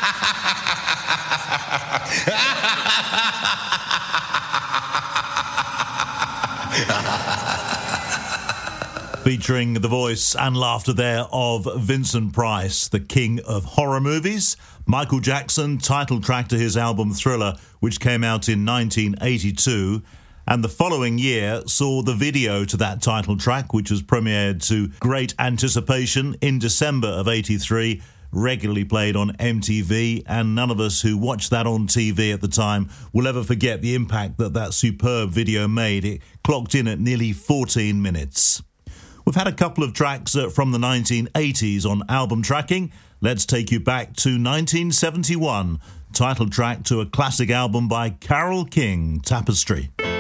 Featuring the voice and laughter there of Vincent Price, the king of horror movies. Michael Jackson, title track to his album Thriller, which came out in 1982. And the following year saw the video to that title track, which was premiered to great anticipation in December of 83, regularly played on MTV, and none of us who watched that on TV at the time will ever forget the impact that that superb video made. It clocked in at nearly 14 minutes. We've had a couple of tracks from the 1980s on album tracking. Let's take you back to 1971, title track to a classic album by Carole King, Tapestry.